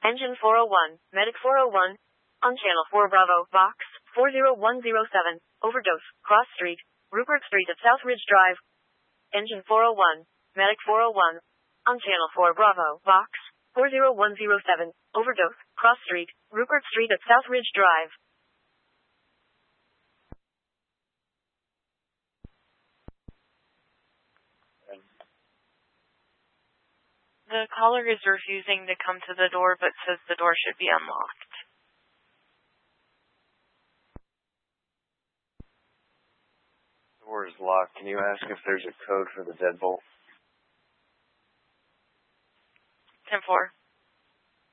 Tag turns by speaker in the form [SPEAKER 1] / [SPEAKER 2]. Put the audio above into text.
[SPEAKER 1] Engine 401, Medic 401. On Channel 4 Bravo, Vox 40107. Overdose, Cross Street, Rupert Street at South Ridge Drive. Engine 401, Medic 401. On Channel 4 Bravo, Vox 40107. Overdose, Cross Street, Rupert Street at South Ridge Drive.
[SPEAKER 2] The caller is refusing to come to the door but says the door should be unlocked.
[SPEAKER 3] The door is locked. Can you ask if there's a code for the deadbolt?
[SPEAKER 2] 10-4.